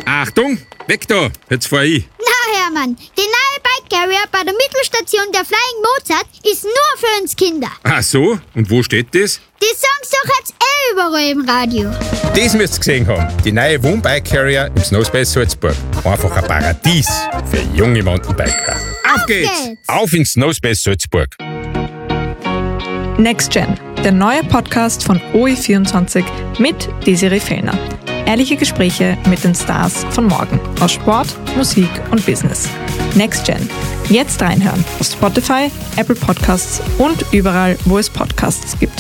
Achtung, weg da, jetzt fahr ich. Na Hermann, die neue Bike Carrier bei der Mittelstation der Flying Mozart ist nur für uns Kinder. Ach so, und wo steht das? Die sagen's doch jetzt überall im Radio. Das müsst ihr gesehen haben. Die neue Wohnbike Carrier im Snowspace Salzburg. Einfach ein Paradies für junge Mountainbiker. Auf geht's! Auf ins Snowspace Salzburg. Next Gen, der neue Podcast von OE24 mit Desiree Fellner. Ehrliche Gespräche mit den Stars von morgen aus Sport, Musik und Business. Next Gen. Jetzt reinhören auf Spotify, Apple Podcasts und überall, wo es Podcasts gibt.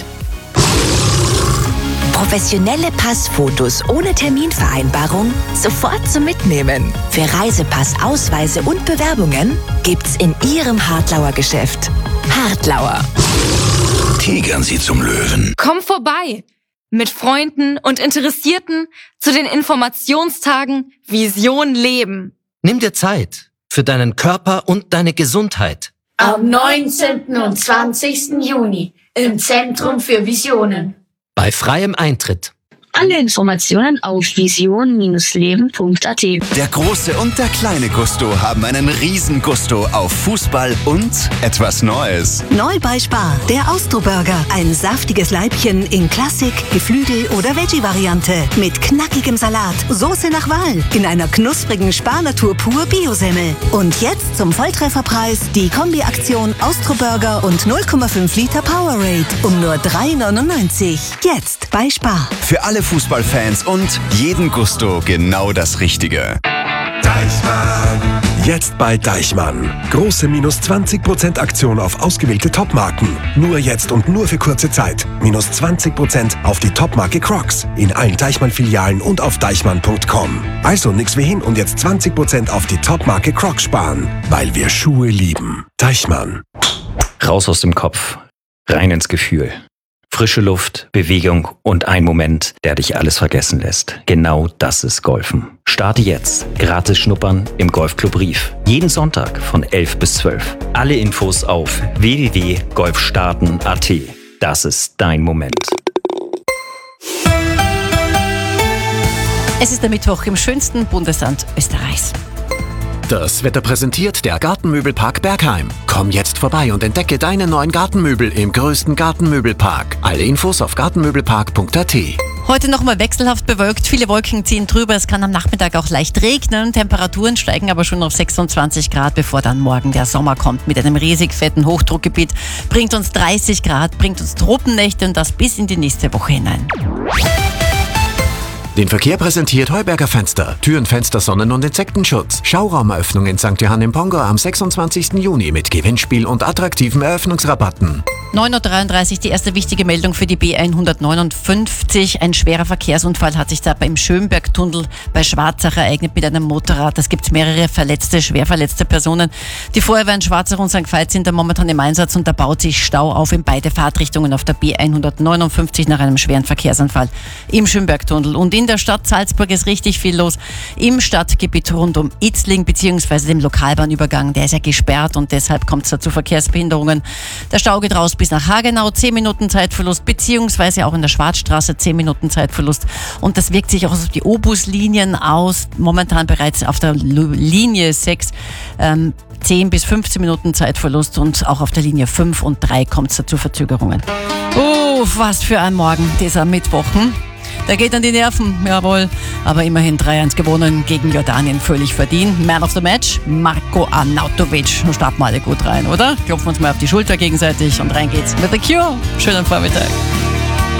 Professionelle Passfotos ohne Terminvereinbarung sofort zum Mitnehmen. Für Reisepass, Ausweise und Bewerbungen gibt's in Ihrem Hartlauer Geschäft. Hartlauer. Tigern Sie zum Löwen. Komm vorbei! Mit Freunden und Interessierten zu den Informationstagen Vision Leben. Nimm dir Zeit für deinen Körper und deine Gesundheit. Am 19. und 20. Juni im Zentrum für Visionen. Bei freiem Eintritt. Alle Informationen auf vision-leben.at. Der große und der kleine Gusto haben einen riesen Gusto auf Fußball und etwas Neues. Neu bei Spar, der Austro-Burger. Ein saftiges Leibchen in Klassik, Geflügel- oder Veggie-Variante. Mit knackigem Salat, Soße nach Wahl, in einer knusprigen Spar-Natur pur Biosemmel. Und jetzt zum Volltrefferpreis die Kombi-Aktion Austro-Burger und 0,5 Liter Powerade um nur 3,99. Jetzt bei Spar. Für alle Fußballfans und jeden Gusto genau das Richtige. Deichmann. Jetzt bei Deichmann. Große minus 20% Aktion auf ausgewählte Topmarken. Nur jetzt und nur für kurze Zeit. Minus 20% auf die Topmarke Crocs. In allen Deichmann-Filialen und auf deichmann.com. Also nix wie hin und jetzt 20% auf die Topmarke Crocs sparen. Weil wir Schuhe lieben. Deichmann. Raus aus dem Kopf. Rein ins Gefühl. Frische Luft, Bewegung und ein Moment, der dich alles vergessen lässt. Genau das ist Golfen. Starte jetzt. Gratis schnuppern im Golfclub Rief. Jeden Sonntag von 11 bis 12. Alle Infos auf www.golfstarten.at. Das ist dein Moment. Es ist der Mittwoch im schönsten Bundesland Österreichs. Das Wetter präsentiert der Gartenmöbelpark Bergheim. Komm jetzt vorbei und entdecke deine neuen Gartenmöbel im größten Gartenmöbelpark. Alle Infos auf gartenmöbelpark.at. Heute nochmal wechselhaft bewölkt, viele Wolken ziehen drüber, es kann am Nachmittag auch leicht regnen, Temperaturen steigen aber schon auf 26 Grad, bevor dann morgen der Sommer kommt. Mit einem riesig fetten Hochdruckgebiet bringt uns 30 Grad, bringt uns Tropennächte und das bis in die nächste Woche hinein. Den Verkehr präsentiert Heuberger Fenster. Türen, Fenster, Sonnen- und Insektenschutz. Schauraumeröffnung in St. Johann im Pongau am 26. Juni mit Gewinnspiel und attraktiven Eröffnungsrabatten. 9.33 Uhr, die erste wichtige Meldung für die B159. Ein schwerer Verkehrsunfall hat sich da beim Schönbergtunnel bei Schwarzach ereignet mit einem Motorrad. Es gibt mehrere verletzte, schwer verletzte Personen. Die Feuerwehr in Schwarzach und St. Veit sind da momentan im Einsatz und da baut sich Stau auf in beide Fahrtrichtungen auf der B159 nach einem schweren Verkehrsunfall im Schönbergtunnel. Und in der Stadt Salzburg ist richtig viel los. Im Stadtgebiet rund um Itzling bzw. dem Lokalbahnübergang, der ist ja gesperrt und deshalb kommt es da zu Verkehrsbehinderungen. Der Stau geht raus bis nach Hagenau, 10 Minuten Zeitverlust, beziehungsweise auch in der Schwarzstraße 10 Minuten Zeitverlust. Und das wirkt sich auch auf die O-Bus-Linien aus. Momentan bereits auf der Linie 6 10 bis 15 Minuten Zeitverlust und auch auf der Linie 5 und 3 kommt es zu Verzögerungen. Was für ein Morgen, dieser Mittwoch. Der geht an die Nerven, jawohl. Aber immerhin 3-1 gewonnen gegen Jordanien, völlig verdient. Man of the Match, Marko Arnautovic. Starten wir alle gut rein, oder? Klopfen uns mal auf die Schulter gegenseitig und rein geht's mit The Cure. Schönen Vormittag.